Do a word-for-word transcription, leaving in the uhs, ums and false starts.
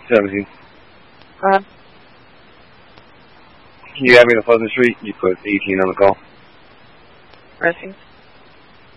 seventeen. Uh, Can you have me on Pleasant Street? You put eighteen on the call. pressing.